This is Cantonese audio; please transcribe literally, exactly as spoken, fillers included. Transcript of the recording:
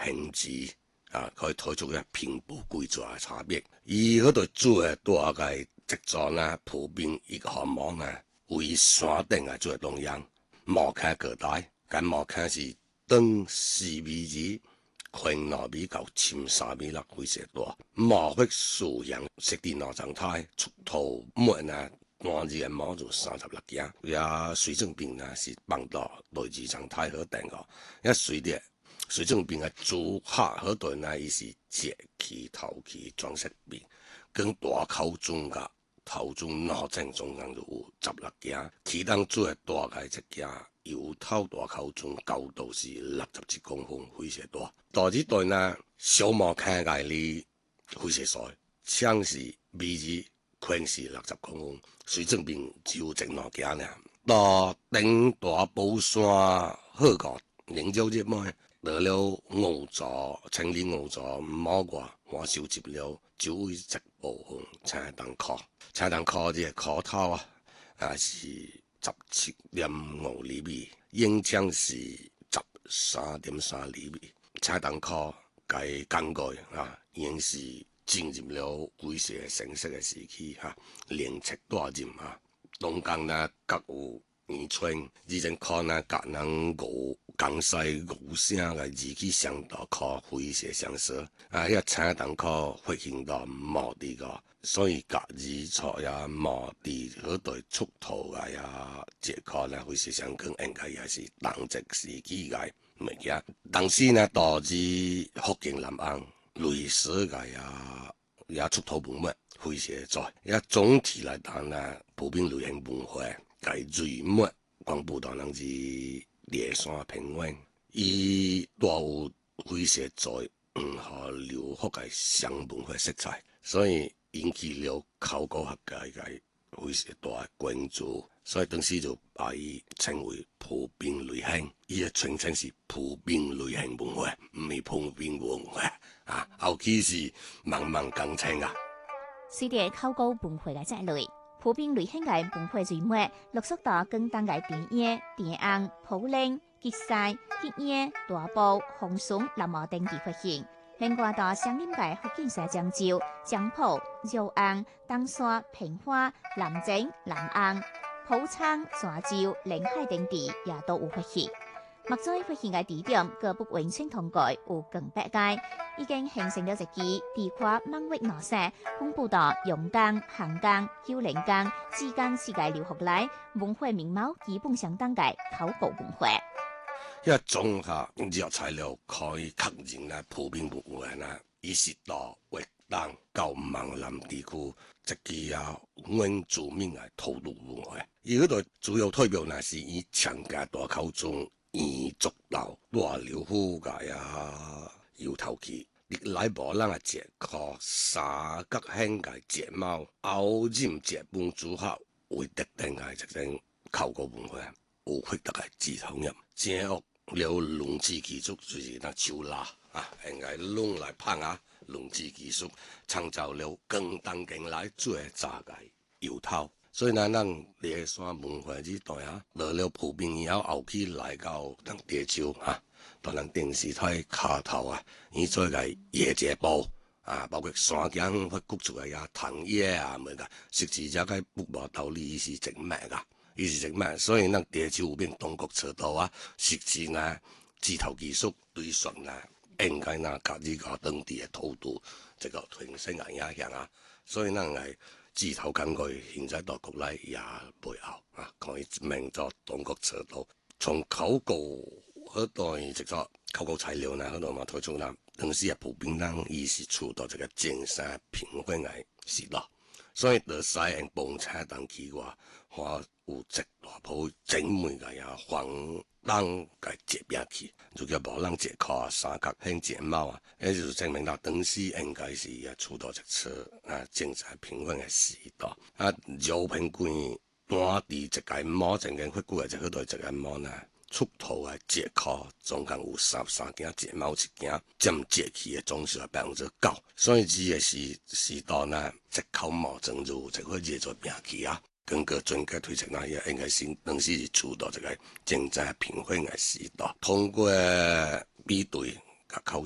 形制啊，可以睇出嘅平步貴族嘅差別。而嗰度做嘅大概植作呢，普遍一個項目呢，為山頂嘅做農樣，毛坑個帶，咁毛坑是等四米二，寬兩米到深三米六，非常大。毛會素養適地腦狀態，出頭末呢。換字嘅毛就三十六件，也水腫病呢是幫到內痔狀態好定個，一水啲水腫病嘅主客好對呢，伊是節氣頭期裝飾病，跟大口中嘅頭中腦症總共就有十六件，其當做大概一件，由頭大口中高度是六十七公分，非常大。大隻對呢，小毛看起嚟非常細，像是米字。寬是六十公分，水腫病只有整兩件呢。到頂大寶山好個靈鳥節目，得了五座青年五座毛瓜，我收集了九位十部分青銅殼，青銅殼這個殼頭啊，啊是十七點五厘米，影像是十三點三厘米，青銅殼該更改啊，已經是。進入了規些成熟嘅時期嚇，連尺大入嚇，東江呢各有年春，以前看呢各人五江西五省嘅字體上度靠非些相似，啊，迄青銅殼發現到毛地個，所以各字錯也毛地嗰對出頭嘅呀，這個呢非些相近，應該也是當值時期嘅物件。當時呢導致福建南岸。類似嘅呀，也出土文物非常在。也總體來講呢，普遍流行文化嘅瑞物廣布當人之列山平原，伊帶有非常在唔可留學嘅雙文化色彩，所以引起了考古學界嘅非常大嘅關注。所以當時就把伊稱為普遍類型，伊嘅全稱是普遍類型文化，唔係普遍文化啊。後期是慢慢更稱啊。 隨着考古文化嘅積累，普遍類型嘅文化瑞物陸續到廣東嘅田野、田甕、普嶺、吉西、吉野、大埔、紅筍、南澳等地發現。另外到雙林界福建省漳州、漳浦、饒安、東山、平花、南靖、南安、埔昌、泉州、臨海等地也都有發現。目前發現嘅地點各不完全同改，有更百界，已經形成了一支地跨萬域內線，分布到陽江、杭江、丘陵江之間世界流學來文化面貌基本相當嘅考古文化。 因為綜合藥材料可以確認咧，普遍文化咧，伊是到越南到閩南地區，即係啊原住民嘅土著文化。伊嗰度主要代表呢是以長家大口中彝族到大劉府界啊，搖頭旗，歷來無人嘅節課三角形嘅節貌，歐染節本組合為特定嘅一種考古文化，有獲得嘅指頭入，正屋。了龍字技術就是那手拉啊，應該攏來拍啊，龍字技術創造了更當今來最早嘅油頭，所以呢，咱列山文化之代啊，到了普遍以後後期來到咱地州啊，到咱電視台卡頭啊，伊做個夜節部啊，包括山景發掘出來呀，藤葉啊，咪個，實際上個不無道理是真咩噶。伊是食咩？所以咱地州有變東國車道啊，實際呢指頭技術對算呢，應該呢家己個當地嘅土著，這個提升嘅影響啊。所以咱係指頭工具現在到國內也背後啊，可以名作東國車道。從考古嗰代直作考古材料呢，嗰度嘛推出啦，當時啊普遍人伊是處到這個尖山平原嘅時代。所以就使用幫車當起話，話有直大埔整每個也黃人嘅截邊去，就叫無人截靠三角形睫毛啊，也就是證明到當時應該是也處到一次啊正在平穩嘅時代啊，饒平貴當地一個毛正經發掘嘅這個一個毛呢，出土嘅截靠總共有三三件睫毛一件，佔截去嘅總數係百分之九，所以指嘅是時代呢，截靠毛正如這個熱做邊去啊。根據專家推測，那也應該是當時是處到這個正在平穩嘅時代。通過比對甲考